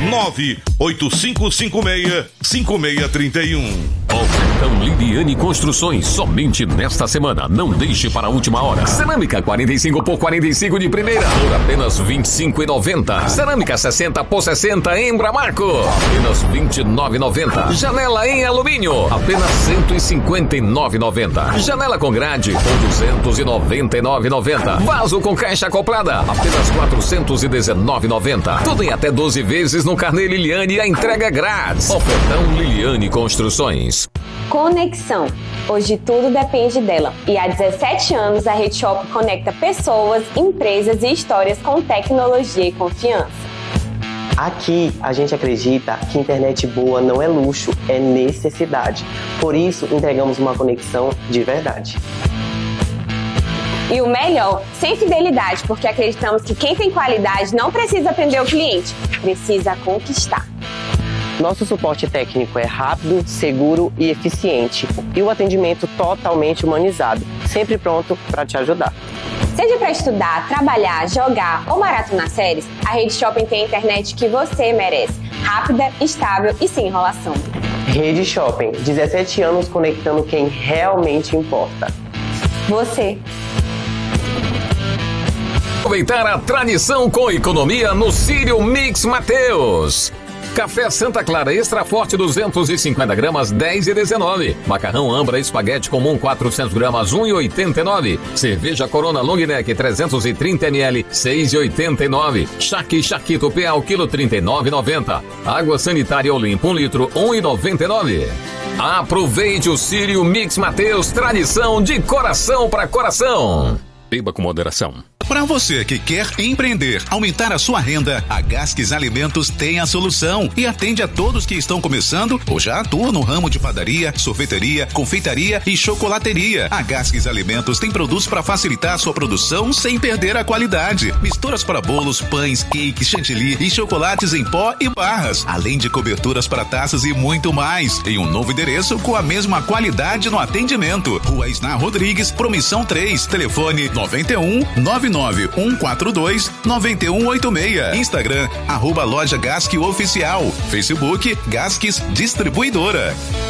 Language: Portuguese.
98556-5631. Ofertão Liliane Construções, somente nesta semana. Não deixe para a última hora. Cerâmica 45 por 45 de primeira, por apenas R$25,90. Cerâmica 60 por 60 em Bramaco, apenas R$29,90. Janela em alumínio, apenas R$159,90. Janela com grade, por R$299,90. Vaso com caixa acoplada, apenas R$419,90. Tudo em até 12 vezes no carnê Liliane e a entrega é grátis. Ofertão Liliane Construções. Conexão. Hoje tudo depende dela. E há 17 anos a Rede Shop conecta pessoas, empresas e histórias com tecnologia e confiança. Aqui a gente acredita que internet boa não é luxo, é necessidade. Por isso entregamos uma conexão de verdade. E o melhor, sem fidelidade, porque acreditamos que quem tem qualidade não precisa atender o cliente, precisa conquistar. Nosso suporte técnico é rápido, seguro e eficiente. E o atendimento totalmente humanizado, sempre pronto para te ajudar. Seja para estudar, trabalhar, jogar ou maratonar séries, a Rede Shopping tem a internet que você merece. Rápida, estável e sem enrolação. Rede Shopping, 17 anos conectando quem realmente importa. Você. Aproveitar a tradição com economia no Círio Mix Mateus. Café Santa Clara Extra Forte 250 gramas, 10,19. Macarrão Ambra Espaguete Comum 400 gramas, 1,89. Cerveja Corona Long Neck 330 ml, 6,89. Charque Charquito PA quilo 39,90. Água Sanitária Olimpo 1 litro, 1,99. Aproveite o Círio Mix Mateus, tradição de coração para coração. Beba com moderação. Para você que quer empreender, aumentar a sua renda, a Gasques Alimentos tem a solução e atende a todos que estão começando ou já atuam no ramo de padaria, sorveteria, confeitaria e chocolateria. A Gasques Alimentos tem produtos para facilitar a sua produção sem perder a qualidade. Misturas para bolos, pães, cakes, chantilly e chocolates em pó e barras, além de coberturas para taças e muito mais. Em um novo endereço com a mesma qualidade no atendimento. Rua Isnar Rodrigues, Promissão 3, telefone 91 99 142 9186. Instagram, @loja Gasque Oficial. Facebook, Gasques Distribuidora.